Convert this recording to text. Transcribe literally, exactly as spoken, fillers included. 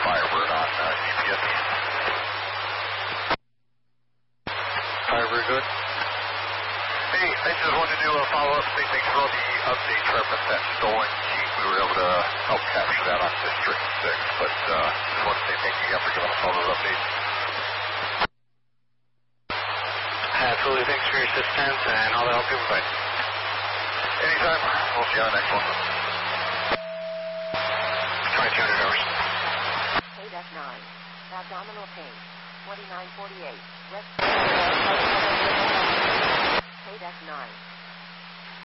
Firebird on uh, G P S. Firebird, good. Hey, I just wanted to uh, follow up, say thanks for all the updates reference that stolen Jeep. We were able to help capture that on District six, but uh, just wanted to say thank you again for giving us all those updates. Absolutely, thanks for your assistance and all the help you provide. Anytime. We'll see you on the next one. twenty-two hundred hours. K nine, abdominal pain, twenty-nine forty-eight, West K nine.